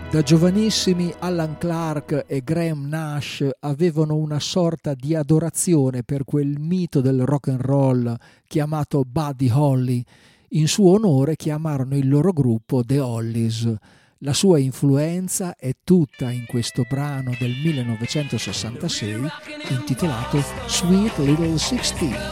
Da giovanissimi Alan Clark e Graham Nash avevano una sorta di adorazione per quel mito del rock and roll chiamato Buddy Holly. In suo onore chiamarono il loro gruppo The Hollies. La sua influenza è tutta in questo brano del 1966 intitolato Sweet Little 16.